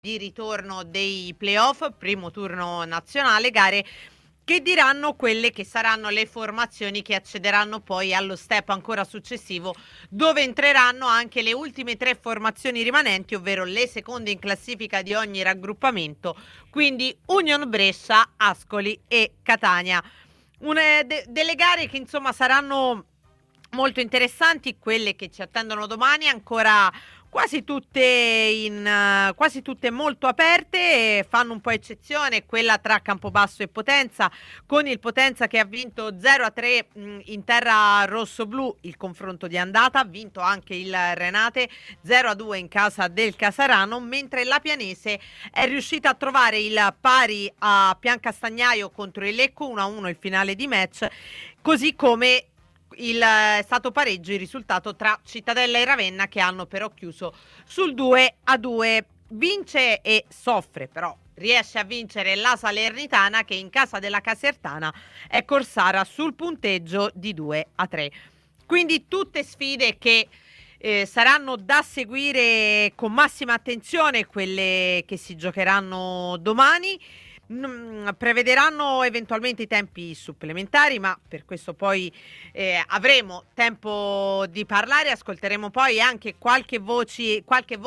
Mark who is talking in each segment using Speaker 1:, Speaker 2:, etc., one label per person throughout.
Speaker 1: di ritorno dei playoff, primo turno nazionale, gare che diranno quelle che saranno le formazioni che accederanno poi allo step ancora successivo, dove entreranno anche le ultime 3 formazioni rimanenti, ovvero le seconde in classifica di ogni raggruppamento, quindi Union Brescia, Ascoli e Catania. Delle gare che insomma saranno molto interessanti, quelle che ci attendono domani, ancora quasi tutte molto aperte, fanno un po' eccezione quella tra Campobasso e Potenza, con il Potenza che ha vinto 0-3 in terra rossoblu il confronto di andata, ha vinto anche il Renate 0-2 in casa del Casarano, mentre la Pianese è riuscita a trovare il pari a Piancastagnaio contro il Lecco 1-1 il finale di match, così come è stato pareggio il risultato tra Cittadella e Ravenna, che hanno però chiuso sul 2-2. Vince e soffre, però riesce a vincere la Salernitana, che in casa della Casertana è corsara sul punteggio di 2-3. Quindi tutte sfide che saranno da seguire con massima attenzione, quelle che si giocheranno domani. Prevederanno eventualmente i tempi supplementari, ma per questo poi avremo tempo di parlare. Ascolteremo poi anche qualche voce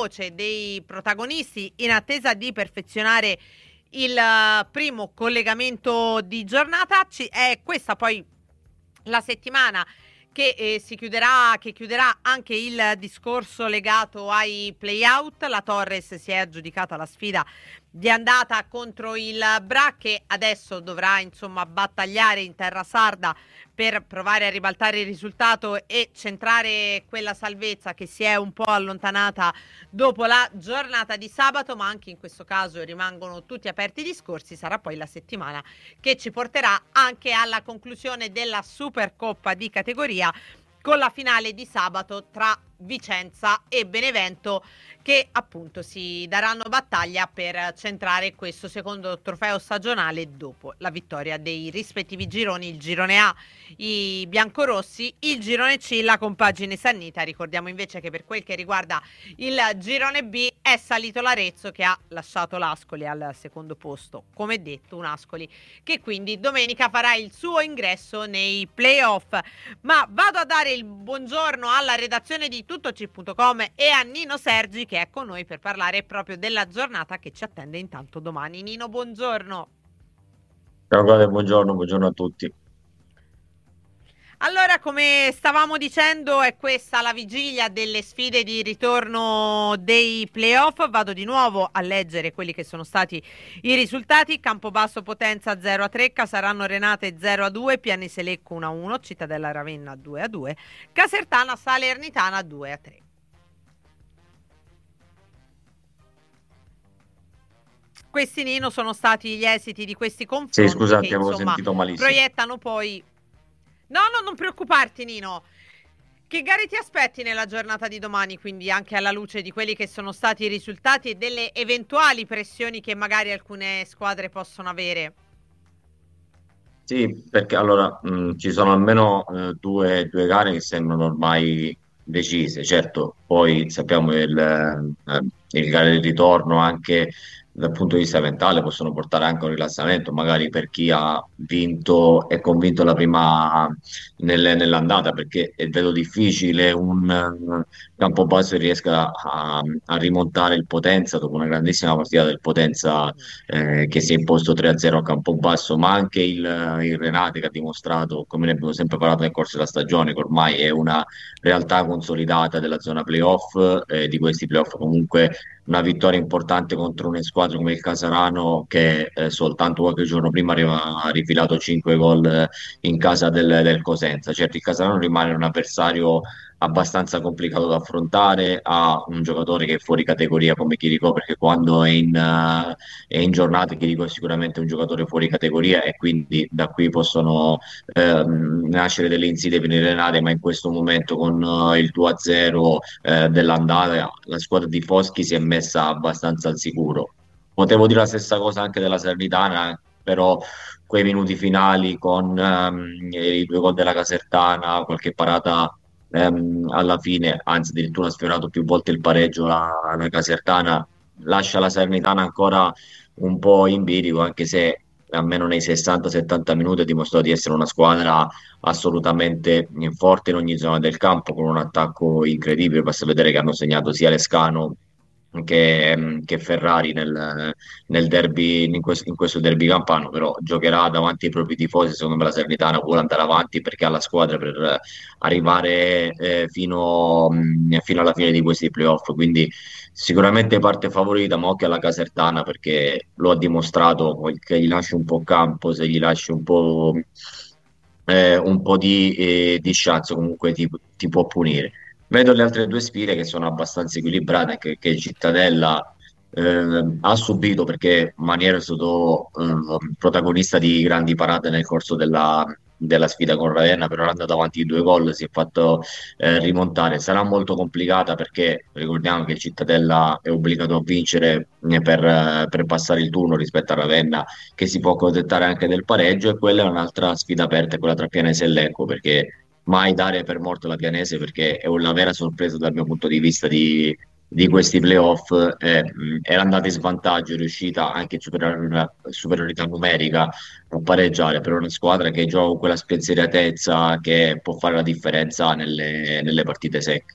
Speaker 1: dei protagonisti in attesa di perfezionare il primo collegamento di giornata. È questa poi la settimana che chiuderà anche il discorso legato ai play-out. La Torres si è aggiudicata la sfida di andata contro il Bra, che adesso dovrà insomma battagliare in terra sarda per provare a ribaltare il risultato e centrare quella salvezza che si è un po' allontanata dopo la giornata di sabato, ma anche in questo caso rimangono tutti aperti i discorsi. Sarà poi la settimana che ci porterà anche alla conclusione della Supercoppa di categoria, con la finale di sabato tra Vicenza e Benevento, che appunto si daranno battaglia per centrare questo secondo trofeo stagionale dopo la vittoria dei rispettivi gironi. Il girone A i biancorossi, il girone C la compagine sannita. Ricordiamo invece che per quel che riguarda il girone B è salito l'Arezzo, che ha lasciato l'Ascoli al secondo posto, come detto un Ascoli che quindi domenica farà il suo ingresso nei playoff. Ma vado a dare il buongiorno alla redazione di tuttoc.com e a Nino Sergi, che è con noi per parlare proprio della giornata che ci attende intanto domani. Nino, buongiorno.
Speaker 2: Ciao Claudia, buongiorno a tutti.
Speaker 1: Allora, come stavamo dicendo, è questa la vigilia delle sfide di ritorno dei playoff. Vado di nuovo a leggere quelli che sono stati i risultati. Campobasso Potenza 0-3, Casarano Renate 0-2, Pianese Lecco 1-1, Cittadella Ravenna 2-2, Casertana Salernitana 2-3. Questi, Nino, sono stati gli esiti di questi
Speaker 2: Sì,
Speaker 1: confronti
Speaker 2: scusa,
Speaker 1: che
Speaker 2: ti avevo
Speaker 1: insomma
Speaker 2: sentito malissimo.
Speaker 1: proiettano poi. No, non preoccuparti, Nino. Che gare ti aspetti nella giornata di domani, quindi anche alla luce di quelli che sono stati i risultati e delle eventuali pressioni che magari alcune squadre possono avere?
Speaker 2: Sì, perché allora ci sono almeno due gare che sembrano ormai decise. Certo, poi sappiamo che il gare di ritorno anche dal punto di vista mentale possono portare anche a un rilassamento, magari per chi ha vinto e convinto la prima nell'andata, perché vedo difficile un Campobasso che riesca a rimontare il Potenza dopo una grandissima partita del Potenza che si è imposto 3-0 a Campobasso, ma anche il Renate che ha dimostrato, come ne abbiamo sempre parlato nel corso della stagione, che ormai è una realtà consolidata della zona playoff, di questi playoff comunque una vittoria importante contro una squadra come il Casarano che soltanto qualche giorno prima ha rifilato 5 gol in casa del Cosenza. Certo, il Casarano rimane un avversario abbastanza complicato da affrontare, ha un giocatore che è fuori categoria come Chirico, perché quando è in giornata Chirico è sicuramente un giocatore fuori categoria e quindi da qui possono nascere delle insidie per il Renate, ma in questo momento con il 2-0 dell'andata la squadra di Foschi si è messa abbastanza al sicuro. Potevo dire la stessa cosa anche della Salernitana, però quei minuti finali con i 2 gol della Casertana, qualche parata alla fine, anzi addirittura ha sfiorato più volte il pareggio la Casertana, lascia la Salernitana ancora un po' in bilico, anche se almeno nei 60-70 minuti ha dimostrato di essere una squadra assolutamente forte in ogni zona del campo, con un attacco incredibile. Basta vedere che hanno segnato sia Lescano che Ferrari nel derby, in questo derby campano, però giocherà davanti ai propri tifosi. Secondo me la Salernitana vuole andare avanti perché ha la squadra per arrivare fino alla fine di questi playoff, quindi sicuramente parte favorita, ma occhio alla Casertana perché lo ha dimostrato, che gli lasci un po' campo, se gli lasci un po' di chance, comunque ti può punire. Vedo le altre due sfide che sono abbastanza equilibrate, che Cittadella ha subito perché Maniero è stato protagonista di grandi parate nel corso della sfida con Ravenna, però è andato avanti di 2 gol, si è fatto rimontare. Sarà molto complicata perché ricordiamo che Cittadella è obbligato a vincere per passare il turno rispetto a Ravenna, che si può accontentare anche del pareggio, e quella è un'altra sfida aperta, quella tra Pianese e Lecco, perché mai dare per morto la Pianese, perché è una vera sorpresa dal mio punto di vista di questi playoff. Era andata in svantaggio, è riuscita anche in superiorità numerica a pareggiare, per una squadra che gioca con quella spensieratezza che può fare la differenza nelle partite secche.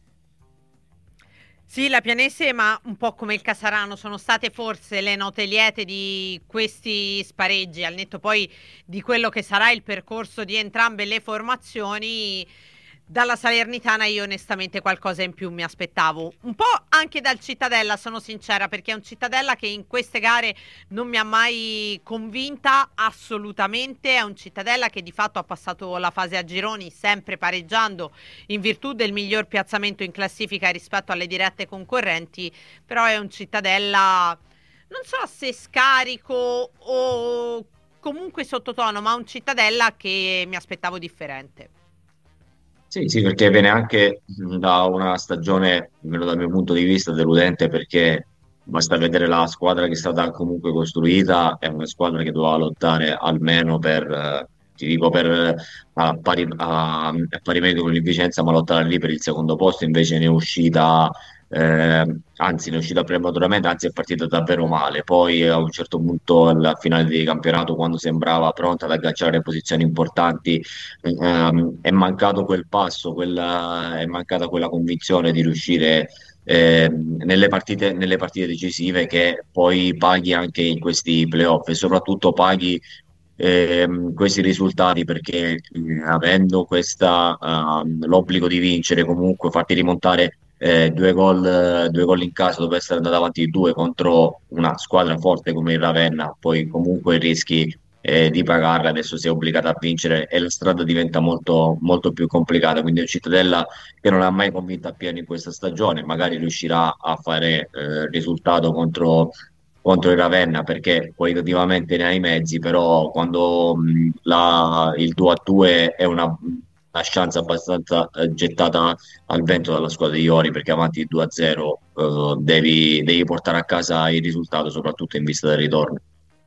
Speaker 1: Sì, la Pianese, ma un po' come il Casarano, sono state forse le note liete di questi spareggi, al netto poi di quello che sarà il percorso di entrambe le formazioni. Dalla Salernitana io onestamente qualcosa in più mi aspettavo, un po' anche dal Cittadella, sono sincera, perché è un Cittadella che in queste gare non mi ha mai convinta assolutamente. È un Cittadella che di fatto ha passato la fase a gironi sempre pareggiando in virtù del miglior piazzamento in classifica rispetto alle dirette concorrenti, però è un Cittadella, non so se scarico o comunque sottotono, ma un Cittadella che mi aspettavo differente.
Speaker 2: Sì, sì, perché viene anche da una stagione, almeno dal mio punto di vista, deludente, perché basta vedere la squadra che è stata comunque costruita. È una squadra che doveva lottare almeno ti dico, a pari merito con il Vicenza, ma lottare lì per il secondo posto. Invece ne è uscita, anzi ne è uscita prematuramente, anzi è partita davvero male. Poi a un certo punto, alla finale di campionato, quando sembrava pronta ad agganciare posizioni importanti, è mancato quel passo, è mancata quella convinzione di riuscire nelle partite decisive, che poi paghi anche in questi playoff, e soprattutto paghi questi risultati perché avendo l'obbligo di vincere, comunque farti rimontare 2 gol in casa dopo essere andato avanti di 2 contro una squadra forte come il Ravenna, poi comunque rischi di pagarla. Adesso sei obbligato a vincere e la strada diventa molto, molto più complicata. Quindi è un Cittadella che non ha mai convinto appieno in questa stagione, magari riuscirà a fare risultato contro il Ravenna perché qualitativamente ne ha i mezzi, però quando il 2-2 è una chance abbastanza gettata al vento dalla squadra di Iori, perché avanti 2-0 devi portare a casa il risultato, soprattutto in vista del ritorno.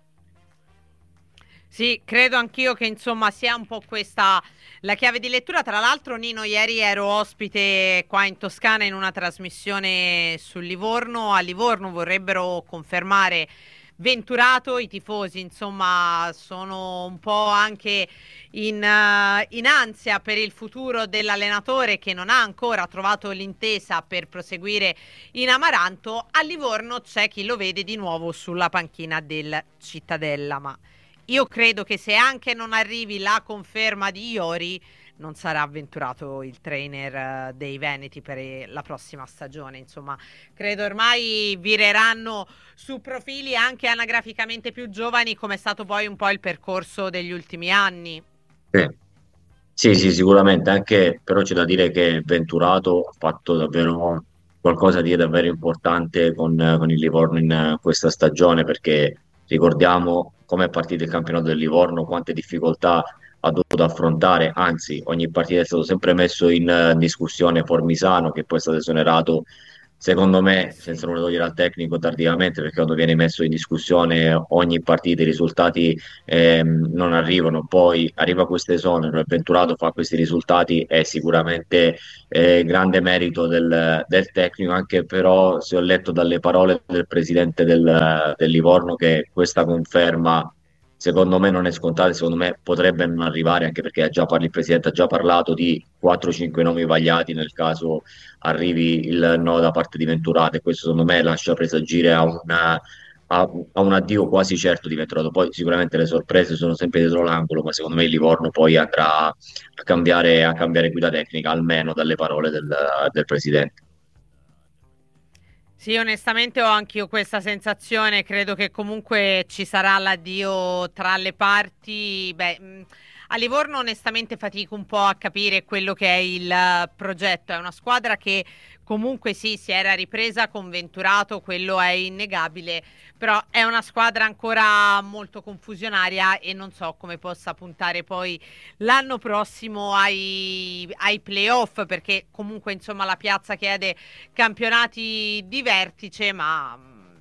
Speaker 1: Sì, credo anch'io che insomma sia un po' questa la chiave di lettura. Tra l'altro, Nino, ieri ero ospite qua in Toscana in una trasmissione sul Livorno. A Livorno vorrebbero confermare Venturato, i tifosi insomma sono un po' anche in ansia per il futuro dell'allenatore che non ha ancora trovato l'intesa per proseguire in Amaranto. A Livorno c'è chi lo vede di nuovo sulla panchina del Cittadella, ma io credo che se anche non arrivi la conferma di Iori, non sarà avventurato il trainer dei Veneti per la prossima stagione. Insomma, credo ormai vireranno su profili anche anagraficamente più giovani, come è stato poi un po' il percorso degli ultimi anni.
Speaker 2: Sì. Sì, sì, sicuramente, anche però c'è da dire che Venturato ha fatto davvero qualcosa di davvero importante con il Livorno in questa stagione, perché ricordiamo come è partito il campionato del Livorno, quante difficoltà ha dovuto affrontare, anzi ogni partita è stato sempre messo in discussione. Formisano, che poi è stato esonerato secondo me, senza nulla togliere al tecnico tardivamente, perché quando viene messo in discussione ogni partita, i risultati non arrivano, poi arriva questo esonero, il Venturato fa questi risultati, è sicuramente grande merito del tecnico, anche però se ho letto dalle parole del presidente del Livorno che questa conferma secondo me non è scontata, secondo me potrebbe non arrivare, anche perché il presidente ha già parlato di 4-5 nomi vagliati nel caso arrivi il no da parte di Venturato, e questo secondo me lascia presagire a un addio quasi certo di Venturato. Poi sicuramente le sorprese sono sempre dietro l'angolo, ma secondo me il Livorno poi andrà a cambiare guida tecnica, almeno dalle parole del presidente.
Speaker 1: Sì, onestamente ho anch'io questa sensazione, credo che comunque ci sarà l'addio tra le parti. Beh, a Livorno onestamente fatico un po' a capire quello che è il progetto, è una squadra che comunque sì, si era ripresa con Venturato, quello è innegabile, però è una squadra ancora molto confusionaria e non so come possa puntare poi l'anno prossimo ai playoff, perché comunque insomma la piazza chiede campionati di vertice, ma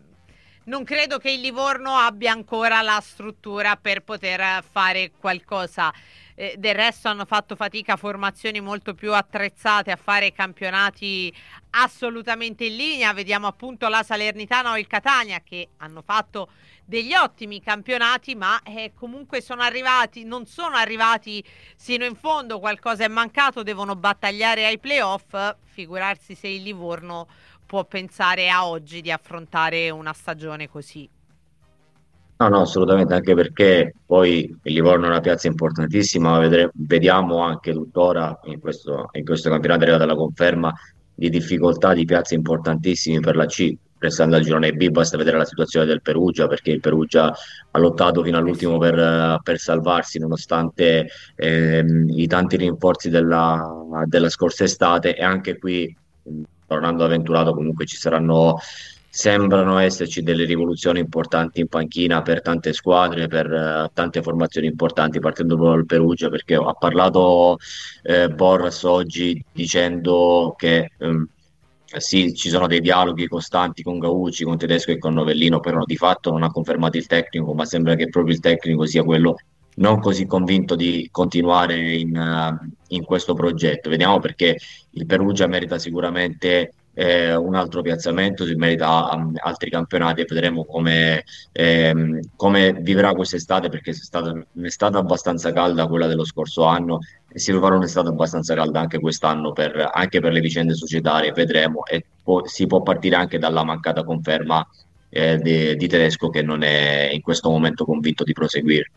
Speaker 1: non credo che il Livorno abbia ancora la struttura per poter fare qualcosa. Del resto hanno fatto fatica, formazioni molto più attrezzate a fare campionati assolutamente in linea. Vediamo appunto la Salernitana o il Catania che hanno fatto degli ottimi campionati, ma comunque non sono arrivati sino in fondo, qualcosa è mancato, devono battagliare ai playoff, figurarsi se il Livorno può pensare a oggi di affrontare una stagione così.
Speaker 2: No, no, assolutamente, anche perché poi il Livorno è una piazza importantissima, ma vediamo anche tuttora in questo campionato è arrivata la conferma di difficoltà di piazze importantissime per la C. Restando al girone B, basta vedere la situazione del Perugia, perché il Perugia ha lottato fino
Speaker 1: Eh
Speaker 2: all'ultimo
Speaker 1: sì.
Speaker 2: per salvarsi, nonostante i tanti rinforzi della scorsa estate, e anche qui, tornando avventurato, comunque sembrano esserci delle rivoluzioni importanti in panchina per tante squadre, per tante formazioni importanti, partendo proprio dal Perugia, perché ha parlato Borras oggi dicendo che sì, ci sono dei dialoghi costanti con Gauci, con Tedesco e con Novellino, però di fatto non ha confermato il tecnico, ma sembra che proprio il tecnico sia quello non così convinto di continuare in questo progetto. Vediamo, perché il Perugia merita sicuramente un altro piazzamento, si merita altri campionati, e vedremo come vivrà quest'estate, perché è stata un'estate abbastanza calda quella dello scorso anno, e si prepara un'estate abbastanza calda anche quest'anno, anche per le vicende societarie, vedremo, e si può partire anche dalla mancata conferma di Tedesco, che non è in questo momento convinto di proseguire.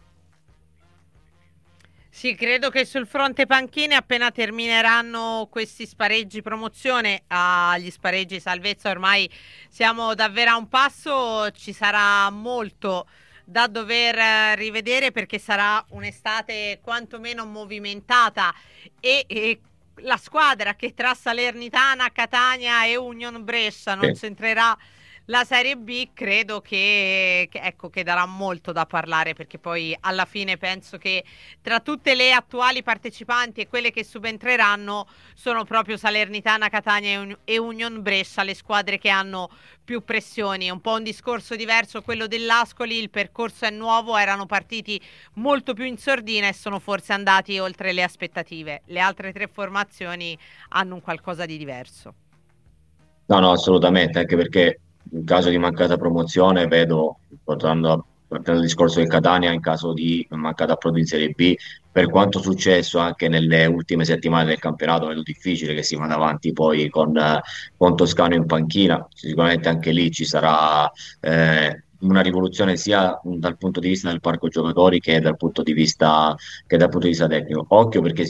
Speaker 1: Sì, credo che sul fronte panchine, appena termineranno questi spareggi promozione, agli spareggi salvezza, ormai siamo davvero a un passo, ci sarà molto da dover rivedere, perché sarà un'estate quantomeno movimentata e la squadra che tra Salernitana, Catania e Union Brescia non
Speaker 2: Sì.
Speaker 1: c'entrerà la Serie B, credo ecco, che darà molto da parlare, perché poi alla fine penso che tra tutte le attuali partecipanti e quelle che subentreranno sono proprio Salernitana, Catania e Union Brescia le squadre che hanno più pressioni. È un po' un discorso diverso quello dell'Ascoli, il percorso è nuovo, erano partiti molto più in sordina e sono forse andati oltre le aspettative. Le altre tre formazioni hanno un qualcosa di diverso.
Speaker 2: No, no, assolutamente, anche perché in caso di mancata promozione vedo, partendo dal discorso del Catania, in caso di mancata approdo in Serie B, per quanto successo anche nelle ultime settimane del campionato, vedo difficile che si vada avanti poi con Toscano in panchina. Sicuramente anche lì ci sarà una rivoluzione sia dal punto di vista del parco giocatori che dal punto di vista tecnico. Occhio, perché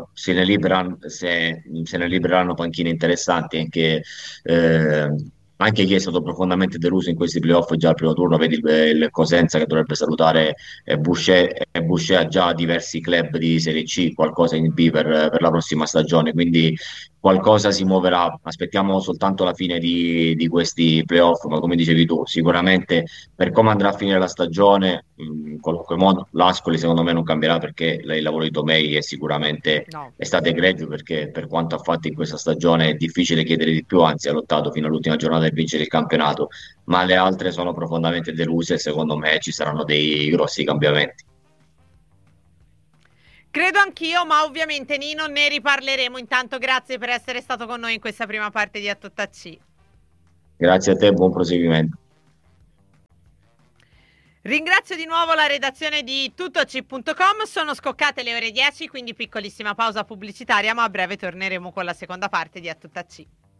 Speaker 2: se ne libereranno panchine interessanti, eh, anche chi è stato profondamente deluso in questi playoff già al primo turno, vedi il Cosenza che dovrebbe salutare Boucher, e Boucher ha già diversi club di Serie C, qualcosa in B per la prossima stagione, quindi qualcosa si muoverà. Aspettiamo soltanto la fine di questi playoff, ma come dicevi tu, sicuramente per come andrà a finire la stagione, in qualunque modo, l'Ascoli secondo me non cambierà perché il lavoro di Tomei è sicuramente
Speaker 1: No.
Speaker 2: è stato egregio perché per quanto ha fatto in questa stagione è difficile chiedere di più, anzi ha lottato fino all'ultima giornata per vincere il campionato, ma le altre sono profondamente deluse e secondo me ci saranno dei grossi cambiamenti.
Speaker 1: Credo anch'io, ma ovviamente Nino ne riparleremo. Intanto grazie per essere stato con noi in questa prima parte di A8C.
Speaker 2: Grazie a te, buon proseguimento.
Speaker 1: Ringrazio di nuovo la redazione di tuttoc.com, sono scoccate le ore 10, quindi piccolissima pausa pubblicitaria, ma a breve torneremo con la seconda parte di A8C.